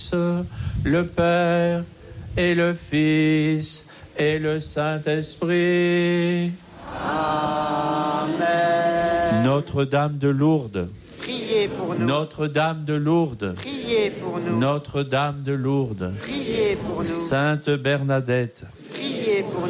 tous, le Père et le Fils et le Saint-Esprit. Amen. Notre-Dame de Lourdes, Priez pour nous. Notre-Dame de Lourdes, Priez pour nous. Notre-Dame de Lourdes, Priez pour nous. Sainte Bernadette, Priez pour nous.